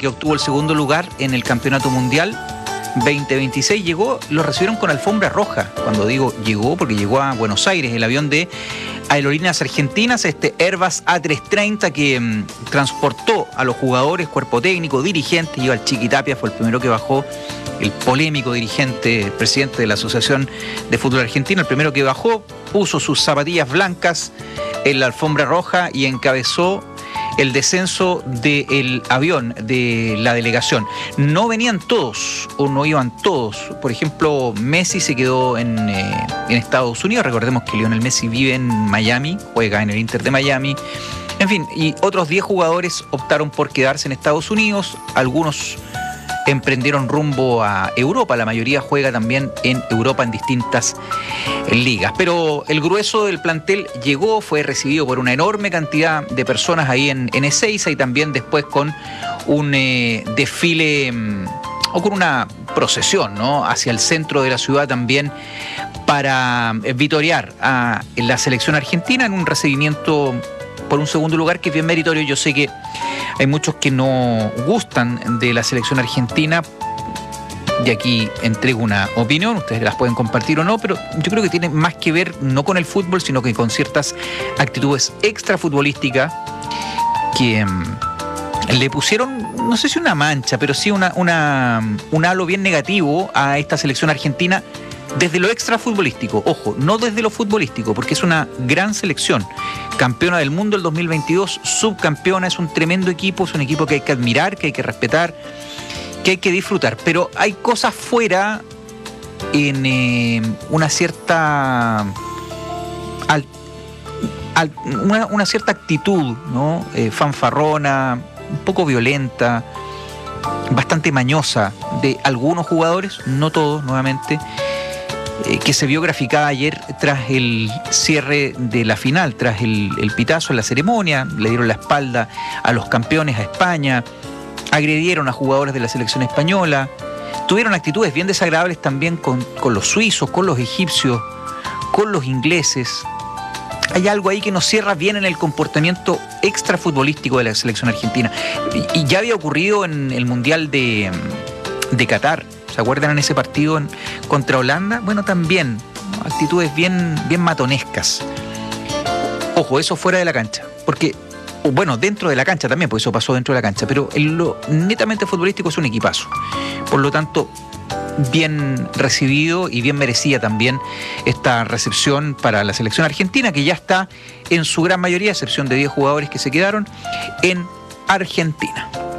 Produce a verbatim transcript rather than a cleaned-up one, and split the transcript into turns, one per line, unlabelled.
que obtuvo el segundo lugar en el Campeonato Mundial veinte veintiséis, llegó, lo recibieron con alfombra roja. Cuando digo llegó, porque llegó a Buenos Aires, el avión de Aerolíneas Argentinas, este Airbus A trescientos treinta que mmm, transportó a los jugadores, cuerpo técnico, dirigentes. Iba el Chiqui Tapia, fue el primero que bajó, el polémico dirigente, presidente de la Asociación de Fútbol Argentino, el primero que bajó, puso sus zapatillas blancas en la alfombra roja y encabezó el descenso del avión de la delegación. No venían todos o no iban todos. Por ejemplo, Messi se quedó en, eh, en Estados Unidos. Recordemos que Lionel Messi vive en Miami, juega en el Inter de Miami. En fin, y otros diez jugadores optaron por quedarse en Estados Unidos. Algunos emprendieron rumbo a Europa. La mayoría juega también en Europa en distintas ligas. Pero el grueso del plantel llegó, fue recibido por una enorme cantidad de personas ahí en, en Ezeiza y también después con un eh, desfile mmm, o con una procesión, ¿no?, hacia el centro de la ciudad también para eh, vitorear a la selección argentina en un recibimiento por un segundo lugar que es bien meritorio. Yo sé que hay muchos que no gustan de la selección argentina y aquí entrego una opinión, ustedes las pueden compartir o no, pero yo creo que tiene más que ver no con el fútbol, sino que con ciertas actitudes extrafutbolísticas que um, le pusieron, no sé si una mancha, pero sí una, una, un halo bien negativo a esta selección argentina desde lo extrafutbolístico. Ojo, no desde lo futbolístico, porque es una gran selección. Campeona del mundo el dos mil veintidós, subcampeona, es un tremendo equipo, es un equipo que hay que admirar, que hay que respetar, que hay que disfrutar. Pero hay cosas fuera en eh, una cierta al, al, una, una cierta actitud, ¿no? Eh, fanfarrona, un poco violenta, bastante mañosa de algunos jugadores, no todos, nuevamente, eh, que se vio graficada ayer tras el cierre de la final, tras el, el pitazo en la ceremonia. Le dieron la espalda a los campeones, a España, agredieron a jugadores de la selección española, tuvieron actitudes bien desagradables también con, con los suizos, con los egipcios, con los ingleses. Hay algo ahí que no cierra bien en el comportamiento extrafutbolístico de la selección argentina. Y, y ya había ocurrido en el Mundial de, de Qatar. ¿Se acuerdan en ese partido en, contra Holanda? Bueno, también, ¿no?, actitudes bien, bien matonescas. Ojo, eso fuera de la cancha. Porque, bueno, dentro de la cancha también, porque eso pasó dentro de la cancha. Pero en lo netamente futbolístico es un equipazo. Por lo tanto, bien recibido y bien merecida también esta recepción para la selección argentina, que ya está en su gran mayoría, a excepción de diez jugadores que se quedaron, en Argentina.